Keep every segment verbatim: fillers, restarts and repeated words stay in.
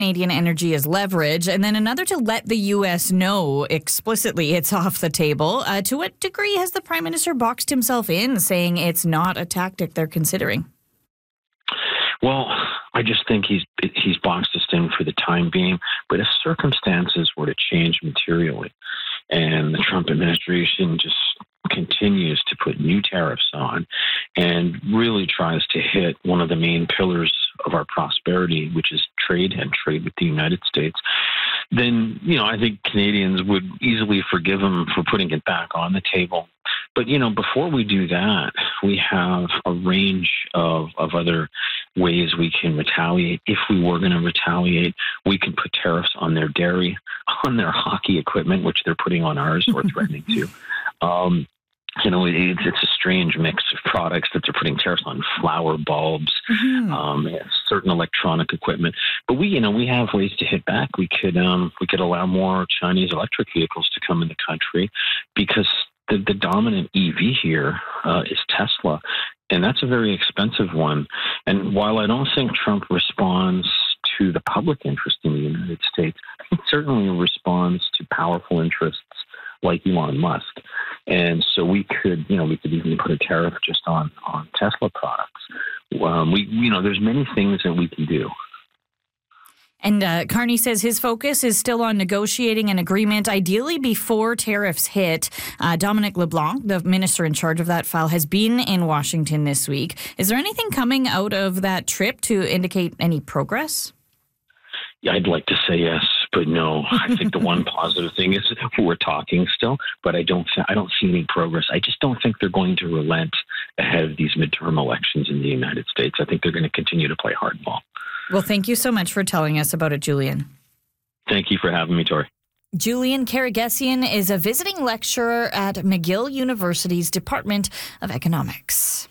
Canadian energy as leverage, and then another to let the U S know explicitly it's off the table. Uh, to what degree has the Prime Minister boxed himself in, saying it's not a tactic they're considering? Well, I just think he's he's boxed us in for the time being. But if circumstances were to change materially and the Trump administration just continues to put new tariffs on and really tries to hit one of the main pillars of our prosperity, which is trade and trade with the United States, then, you know, I think Canadians would easily forgive him for putting it back on the table. But, you know, before we do that, we have a range of, of other ways we can retaliate. If we were going to retaliate, we can put tariffs on their dairy, on their hockey equipment, which they're putting on ours or threatening to. Um, you know, it's, it's a strange mix of products that they're putting tariffs on: flower bulbs, mm-hmm. um, certain electronic equipment. But we, you know, we have ways to hit back. We could, um, we could allow more Chinese electric vehicles to come in the country, because the, the dominant E V here uh, is Tesla, and that's a very expensive one. And while I don't think Trump responds to the public interest in the United States, he certainly responds to powerful interests like Elon Musk. And so we could, you know, we could even put a tariff just on, on Tesla products. Um, we, you know, there's many things that we can do. And uh, Carney says his focus is still on negotiating an agreement, ideally before tariffs hit. Uh, Dominic LeBlanc, the minister in charge of that file, has been in Washington this week. Is there anything coming out of that trip to indicate any progress? Yeah, I'd like to say yes, but no. I think the one positive thing is we're talking still, but I don't I don't see any progress. I just don't think they're going to relent ahead of these midterm elections in the United States. I think they're going to continue to play hardball. Well, thank you so much for telling us about it, Julian. Thank you for having me, Tori. Julian Karagesian is a visiting lecturer at McGill University's Department of Economics.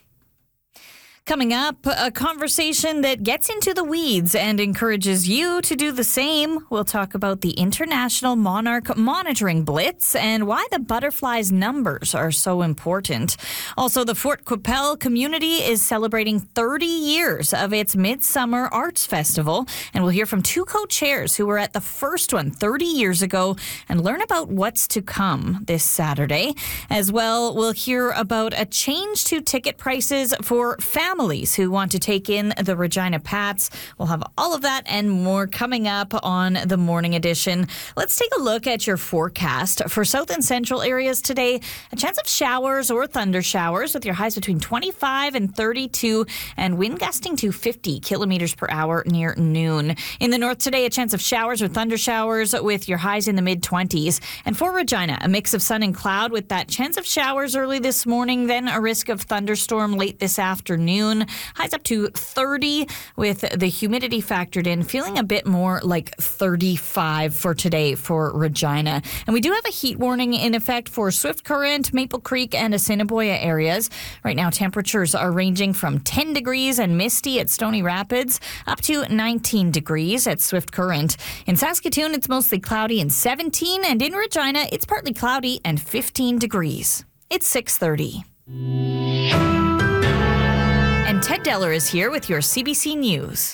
Coming up, a conversation that gets into the weeds and encourages you to do the same. We'll talk about the International Monarch Monitoring Blitz and why the butterflies' numbers are so important. Also, the Fort Qu'Appelle community is celebrating thirty years of its Midsummer Arts Festival. And we'll hear from two co-chairs who were at the first one thirty years ago and learn about what's to come this Saturday. As well, we'll hear about a change to ticket prices for families who want to take in the Regina Pats. We'll have all of that and more coming up on the morning edition. Let's take a look at your forecast for south and central areas today. A chance of showers or thunder showers with your highs between twenty-five and thirty-two and wind gusting to fifty kilometers per hour near noon. In the north today, a chance of showers or thunder showers with your highs in the mid-twenties. And for Regina, a mix of sun and cloud with that chance of showers early this morning, then a risk of thunderstorm late this afternoon. Highs up to thirty with the humidity factored in, feeling a bit more like thirty-five for today for Regina. And we do have a heat warning in effect for Swift Current, Maple Creek, and Assiniboia areas. Right now, temperatures are ranging from ten degrees and misty at Stony Rapids up to nineteen degrees at Swift Current. In Saskatoon, it's mostly cloudy and seventeen, and in Regina, it's partly cloudy and fifteen degrees. It's six thirty. And Ted Deller is here with your C B C News.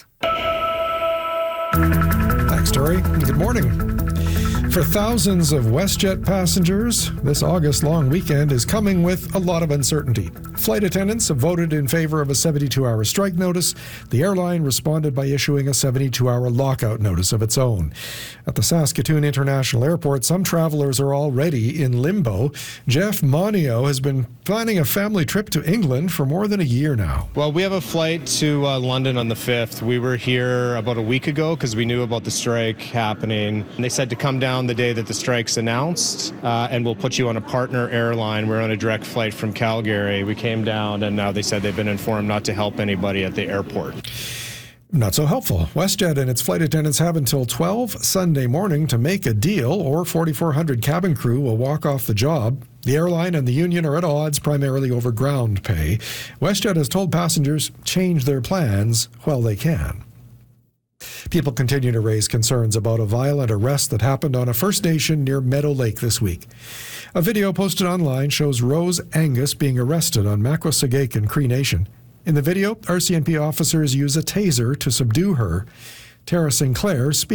Thanks, Tori. Good morning. For thousands of WestJet passengers, this August long weekend is coming with a lot of uncertainty. Flight attendants have voted in favor of a seventy-two hour strike notice. The airline responded by issuing a seventy-two hour lockout notice of its own. At the Saskatoon International Airport, some travelers are already in limbo. Jeff Monio has been planning a family trip to England for more than a year now. Well, we have a flight to uh, London on the fifth. We were here about a week ago because we knew about the strike happening. And they said to come down the day that the strike's announced, uh, and we'll put you on a partner airline. We're on a direct flight from Calgary. We came down, and now they said they've been informed not to help anybody at the airport. Not so helpful. WestJet and its flight attendants have until twelve Sunday morning to make a deal, or forty-four hundred cabin crew will walk off the job. The airline and the union are at odds primarily over ground pay. WestJet has told passengers change their plans while they can. People continue to raise concerns about a violent arrest that happened on a First Nation near Meadow Lake this week. A video posted online shows Rose Angus being arrested on Makwasagake and Cree Nation. In the video, R C M P officers use a taser to subdue her. Tara Sinclair speaks.